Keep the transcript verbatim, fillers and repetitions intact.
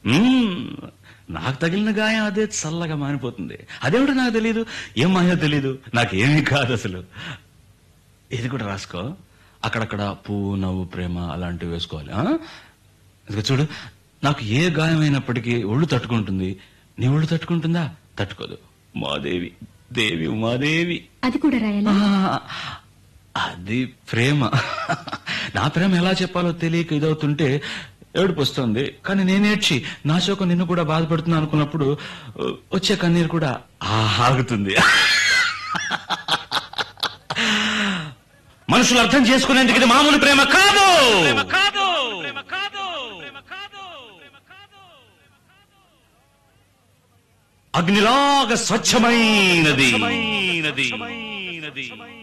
నాకు తగిలిన గాయం అదే చల్లగా మానిపోతుంది. అదేమిటో నాకు తెలీదు, ఏం మాయో తెలీదు, నాకేమీ కాదు అసలు. ఇది కూడా రాసుకో, అక్కడక్కడ పువ్వు నవ్వు ప్రేమ అలాంటివి వేసుకోవాలి. ఇదిగో చూడు, నాకు ఏ గాయమైనప్పటికీ ఒళ్ళు తట్టుకుంటుంది, నీ ఒళ్ళు తట్టుకుంటుందా? తట్టుకోదు. మాదేవి, దేవి ఉమాదేవి. అది కూడా రాయాలా? అది ప్రేమ. నా ప్రేమ ఎలా చెప్పాలో తెలియక ఇదవుతుంటే ఏడుపు వస్తుంది. కానీ నేనేడ్చి నా శోకం నిన్ను కూడా బాధపడుతున్నా అనుకున్నప్పుడు వచ్చే కన్నీరు కూడా ఆగుతుంది. మనుషులు అర్థం చేసుకునేందుకు ఇది మామూలు ప్రేమ కాదు. అగ్నిలాగా స్వచ్ఛమైనది.